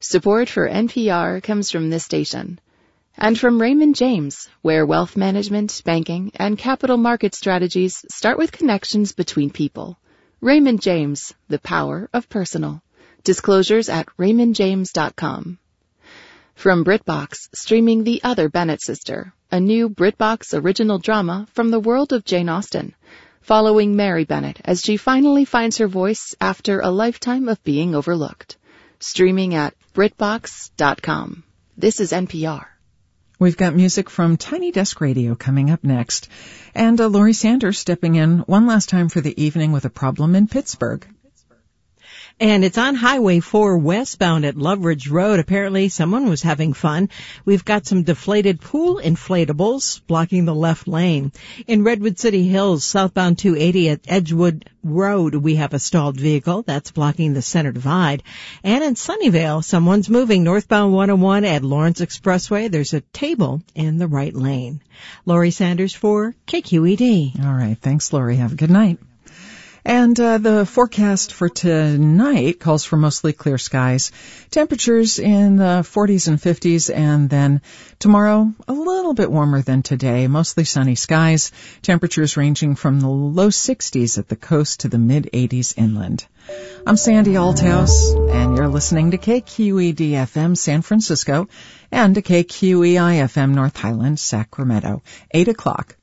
Support for NPR comes from this station and from Raymond James, where wealth management, banking, and capital market strategies start with connections between people. Raymond James, the power of personal. Disclosures at raymondjames.com. From BritBox, streaming The Other Bennett Sister, a new BritBox original drama from the world of Jane Austen, following Mary Bennett as she finally finds her voice after a lifetime of being overlooked. Streaming at BritBox.com. This is NPR. We've got music from Tiny Desk Radio coming up next. And Laurie Sanders stepping in one last time for the evening with a problem in Pittsburgh. And it's on Highway 4 westbound at Loveridge Road. Apparently someone was having fun. We've got some deflated pool inflatables blocking the left lane. In Redwood City Hills, southbound 280 at Edgewood Road, we have a stalled vehicle that's blocking the center divide. And in Sunnyvale, someone's moving northbound 101 at Lawrence Expressway. There's a table in the right lane. Laurie Sanders for KQED. All right. Thanks, Laurie. Have a good night. And the forecast for tonight calls for mostly clear skies. Temperatures in the 40s and 50s, and then tomorrow a little bit warmer than today. Mostly sunny skies. Temperatures ranging from the low 60s at the coast to the mid-80s inland. I'm Sandy Althouse, and you're listening to KQED-FM San Francisco and to KQEI-FM North Highland, Sacramento. 8 o'clock.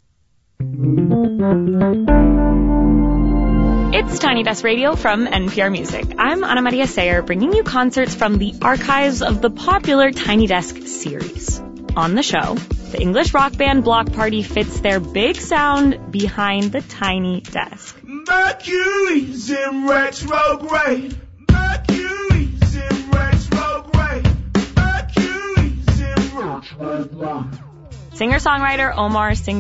It's Tiny Desk Radio from NPR Music. I'm Ana Maria Sayer, bringing you concerts from the archives of the popular Tiny Desk series. On the show, the English rock band Block Party fits their big sound behind the tiny desk. Mercury's in retrograde. Mercury's in retrograde. Mercury's in retrograde. Singer-songwriter Omar sings